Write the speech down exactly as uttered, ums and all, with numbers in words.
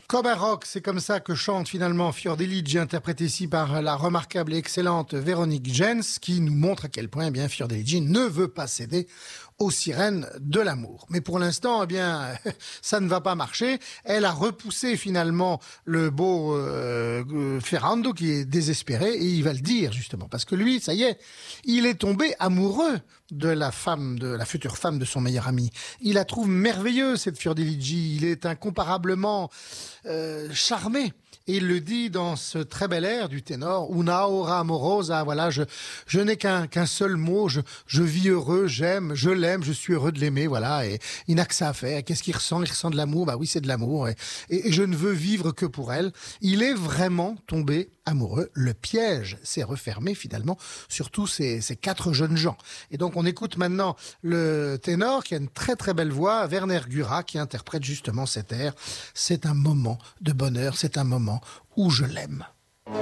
Comme un rock, c'est comme ça que chante finalement Fiordiligi, interprété ici par la remarquable et excellente Véronique Gens, qui nous montre à quel point eh bien Fiordiligi ne veut pas céder aux sirènes de l'amour. Mais pour l'instant, eh bien, ça ne va pas marcher. Elle a repoussé finalement le beau euh, Ferrando qui est désespéré, et il va le dire justement, parce que lui, ça y est, il est tombé amoureux de la femme, de la future femme de son meilleur ami. Il la trouve merveilleuse, cette Fiordiligi. Il est incomparablement euh, charmé. Et il le dit dans ce très bel air du ténor, Una ora amorosa, voilà, je, je n'ai qu'un, qu'un seul mot, je, je vis heureux, j'aime, je l'aime, je suis heureux de l'aimer, voilà, et il n'a que ça à faire. Qu'est-ce qu'il ressent? Il ressent de l'amour, bah oui, c'est de l'amour, et, et, et je ne veux vivre que pour elle. Il est vraiment tombé amoureux. Le piège s'est refermé finalement sur tous ces, ces quatre jeunes gens. Et donc on écoute maintenant le ténor qui a une très très belle voix, Werner Gurat, qui interprète justement cet air. C'est un moment de bonheur, c'est un moment où je l'aime.